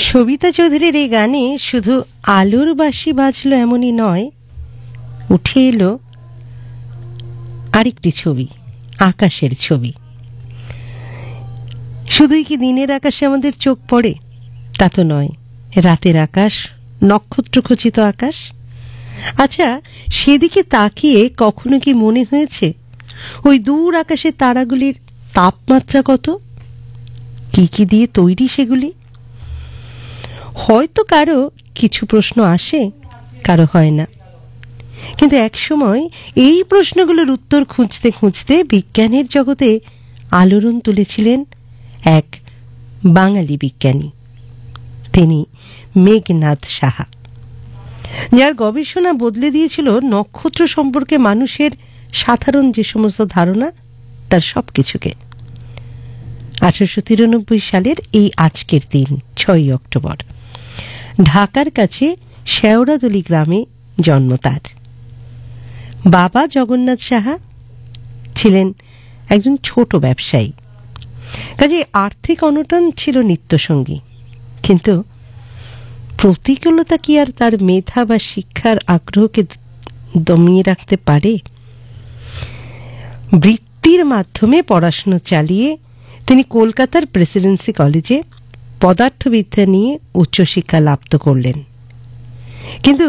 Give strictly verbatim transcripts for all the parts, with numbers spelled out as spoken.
সবিতা চৌধুরীর এই গানে শুধু আলোর বাঁশি বাজলো এমনই নয়, উঠে এলো আরেকটি ছবি, আকাশের ছবি। শুধুই কি দিনের আকাশে আমাদের চোখ পড়ে? তা তো নয়, রাতের আকাশ, নক্ষত্রখচিত আকাশ। আচ্ছা, সেদিকে তাকিয়ে কখনো কি মনে হয়েছে ওই দূর আকাশের তারাগুলির তাপমাত্রা কত, কি কি দিয়ে তৈরি সেগুলি? হয়তো কারো কিছু প্রশ্ন আসে, কারো হয় না, কিন্তু একসময় এই প্রশ্নগুলোর উত্তর খুঁজতে খুঁজতে বিজ্ঞানের জগতে আলোড়ন তুলেছিলেন এক বাঙালি বিজ্ঞানী, তিনি মেঘনাদ সাহা, যার গবেষণা বদলে দিয়েছিল নক্ষত্র সম্পর্কে মানুষের সাধারণ যে সমস্ত ধারণা, তার সব কিছুকে। আঠারোশো তিরানব্বই সালের এই আজকের দিন, ছয়ই অক্টোবর, ঢাকার কাছে শেওড়াতলি গ্রামে জন্ম তার। বাবা জগন্নাথ সাহা ছিলেন একজন ছোট ব্যবসায়ী, কাজে আর্থিক অনটন ছিল নিত্যসঙ্গী। কিন্তু প্রতিকূলতা কি আর তার মেধা বা শিক্ষার আগ্রহকে দমিয়ে রাখতে পারে? বৃত্তির মাধ্যমে পড়াশোনা চালিয়ে তিনি কলকাতার প্রেসিডেন্সি কলেজে পদার্থবিদ্যা নিয়ে উচ্চশিক্ষা লাভ করলেন, কিন্তু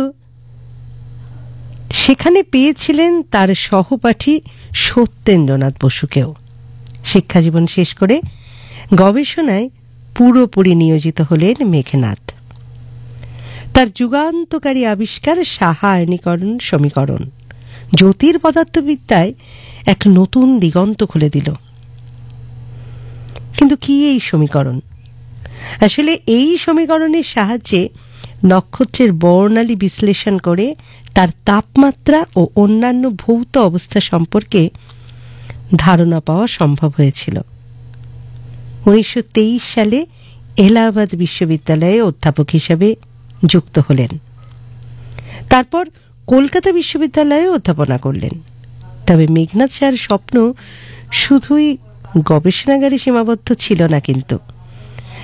সেখানে পেয়েছিলেন তার সহপাঠী সত্যেন্দ্রনাথ বসুকেও। শিক্ষাজীবন শেষ করে গবেষণায় পুরোপুরি নিয়োজিত হলেন মেঘনাদ। তার যুগান্তকারী আবিষ্কার সাহা আয়নীকরণ সমীকরণ জ্যোতির পদার্থবিদ্যায় এক নতুন দিগন্ত খুলে দিল। কিন্তু কি এই সমীকরণ? আসলে এই সমীকরণের সাহায্যে নক্ষত্রের বর্ণালী বিশ্লেষণ করে তার তাপমাত্রা ও অন্যান্য ভৌত অবস্থা সম্পর্কে ধারণা পাওয়া সম্ভব হয়েছিল। উনিশশো তেইশ সালে এলাহাবাদ বিশ্ববিদ্যালয়ে অধ্যাপক হিসেবে যুক্ত হলেন। তারপর কলকাতা বিশ্ববিদ্যালয়ে অধ্যাপনা করলেন। তবে মেঘনাদ সাহার স্বপ্ন শুধুই গবেষণাগারে সীমাবদ্ধ ছিল না, কিন্তু